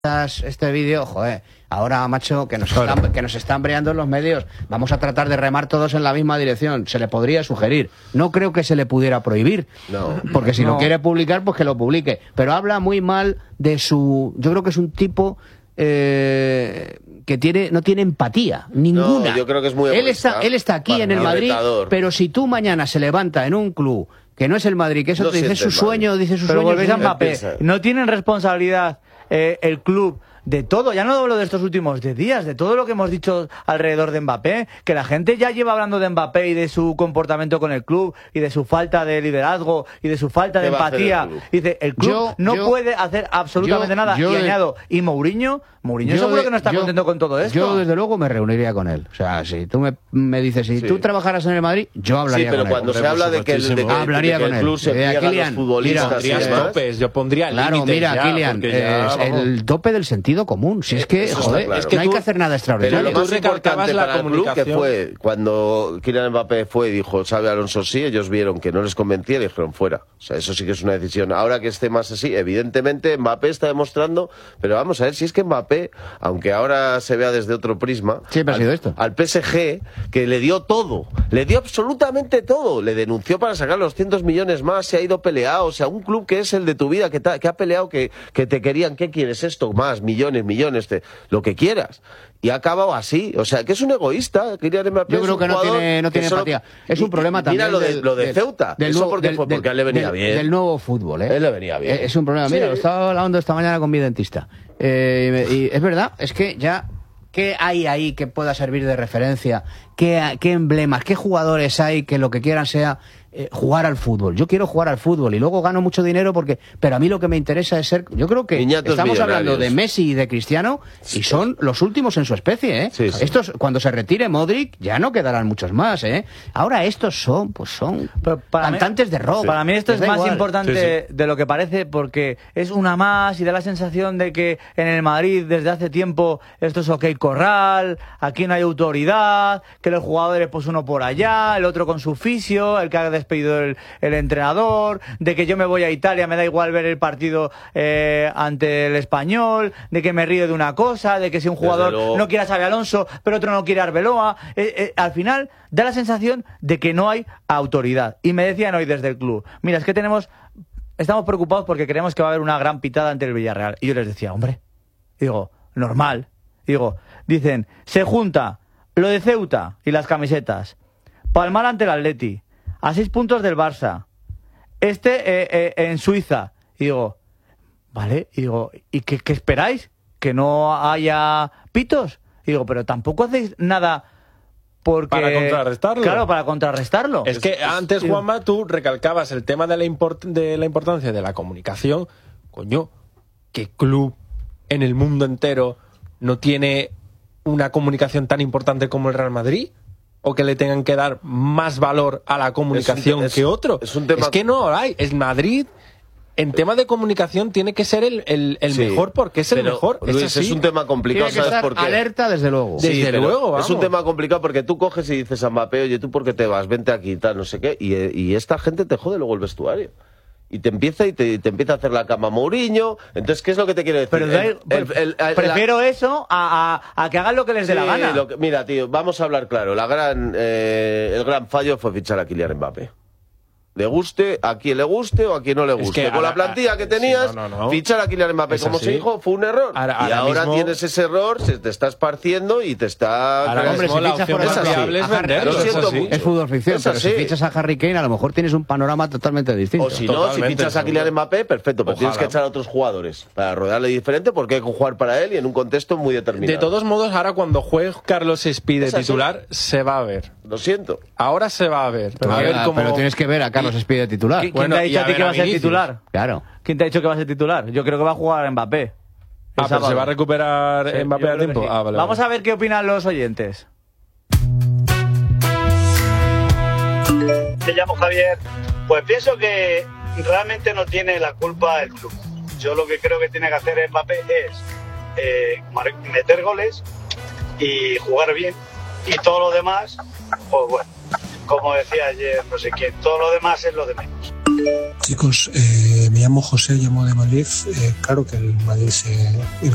este vídeo, joder, ahora, macho, que nos están breando en los medios, vamos a tratar de remar todos en la misma dirección. Se le podría sugerir. No creo que se le pudiera prohibir. No. Porque si lo quiere publicar, pues que lo publique. Pero habla muy mal de su... Yo creo que es un tipo... que no tiene empatía ninguna. No, yo creo que es muy egoísta. Él está aquí en el Madrid, pero si tú mañana se levanta en un club que no es el Madrid, que eso te dice su sueño, pero volvéis a Mbappé. No tienen responsabilidad el club de todo, ya no hablo de estos últimos 10 días, de todo lo que hemos dicho alrededor de Mbappé, que la gente ya lleva hablando de Mbappé y de su comportamiento con el club y de su falta de liderazgo y de su falta de empatía. Dice, el club no puede hacer absolutamente nada. Y añado, y Mourinho seguro que no está contento con todo esto. Yo desde luego me reuniría con él. O sea, si tú me dices, si tú trabajaras en el Madrid, yo hablaría con él. Sí, pero cuando se habla de que el club se pliega a los futbolistas, yo pondría límites. Claro, mira, Kylian, el tope del sentido común. Si es que, joder, es que no hay que hacer nada extraordinario. Pero lo más importante para el club que fue cuando Kylian Mbappé fue y dijo Xabi Alonso sí, ellos vieron que no les convencía y dijeron fuera. O sea, eso sí que es una decisión. Ahora que esté más así, evidentemente Mbappé está demostrando, pero vamos a ver si es que Mbappé, aunque ahora se vea desde otro prisma, siempre ha sido esto. Al PSG, que le dio todo, le dio absolutamente todo, le denunció para sacar los 200 millones más, se ha ido peleado, o sea, un club que es el de tu vida, que ha peleado, que te querían, ¿qué quieres esto? Más, millones, lo que quieras. Y ha acabado así. O sea, que es un egoísta. Yo creo que no tiene empatía. Es un problema también. Mira lo de Ceuta. Eso porque a él le venía bien. Del nuevo fútbol, ¿eh? Él le venía bien. Es un problema. Mira, lo estaba hablando esta mañana con mi dentista. Y es verdad, es que ya... ¿Qué hay ahí que pueda servir de referencia? ¿Qué emblemas? ¿Qué jugadores hay que lo que quieran sea jugar al fútbol? Yo quiero jugar al fútbol y luego gano mucho dinero pero a mí lo que me interesa es ser... Yo creo que estamos hablando de Messi y de Cristiano y son los últimos en su especie, ¿eh? Sí. Estos, cuando se retire Modric, ya no quedarán muchos más, ¿eh? Ahora estos son cantantes de rock. Para mí esto es más importante de lo que parece, porque es una más y da la sensación de que en el Madrid desde hace tiempo esto es OK Corral, aquí no hay autoridad, que los jugadores pues uno por allá, el otro con su fisio, el que ha despedido el entrenador, de que yo me voy a Italia, me da igual ver el partido ante el Español, de que me río de una cosa, de que si un jugador no quiere a Xabi Alonso, pero otro no quiere a Arbeloa, al final da la sensación de que no hay autoridad. Y me decían hoy desde el club, mira, es que estamos preocupados porque creemos que va a haber una gran pitada ante el Villarreal. Y yo les decía, hombre, digo, normal. Dicen, se junta lo de Ceuta y las camisetas, palmar ante el Atleti, a 6 puntos del Barça, en Suiza. Y digo, vale, ¿y qué esperáis? ¿Que no haya pitos? Y digo, pero tampoco hacéis nada para contrarrestarlo. Claro, para contrarrestarlo. Es que antes, Juanma, tú recalcabas el tema de la importancia de la comunicación. Coño, ¿qué club en el mundo entero no tiene una comunicación tan importante como el Real Madrid? ¿O que le tengan que dar más valor a la comunicación que otro? Es que no hay. Es Madrid, en tema de comunicación, tiene que ser el mejor porque es el mejor. Luis, es un tema complicado, ¿sabes por qué? Alerta, desde luego. Desde luego, vamos. Es un tema complicado porque tú coges y dices a Mbappé, oye, ¿tú por qué te vas? Vente aquí, tal, no sé qué. Y esta gente te jode luego el vestuario. Y te empieza a hacer la cama Mourinho. Entonces, ¿qué es lo que te quiero decir? Pero prefiero eso a que hagan lo que les dé la gana. Mira, tío, vamos a hablar claro. El gran fallo fue fichar a Kylian Mbappé. Le guste, a quien le guste o a quien no le guste. Con la plantilla que tenías, fichar a Kylian Mbappé como se dijo fue un error. Y ahora tienes ese error, se te está esparciendo y te está... Hombre, si fichas por es venderlo. Es fútbol ficción, pero si fichas a Harry Kane, a lo mejor tienes un panorama totalmente distinto. O si no, si fichas a Kylian Mbappé, perfecto, pero tienes que echar a otros jugadores para rodearle diferente, porque hay que jugar para él y en un contexto muy determinado. De todos modos, ahora cuando juegue Carlos Espí de titular, se va a ver. Lo siento. Ahora se va a ver. Pero tienes que ver a Carlos Espí de titular. ¿Quién te ha dicho a ti que va a ser titular? Claro. ¿Quién te ha dicho que va a ser titular? Yo creo que va a jugar Mbappé. Pero se va a recuperar Mbappé a tiempo. Vale, vamos a ver qué opinan los oyentes. Me llamo Javier. Pues pienso que realmente no tiene la culpa el club. Yo lo que creo que tiene que hacer Mbappé es meter goles y jugar bien. Y todo lo demás, pues bueno, como decía ayer no sé quién, todo lo demás es lo de menos. Chicos, me llamo José, llamo de Madrid. Claro que el Madrid se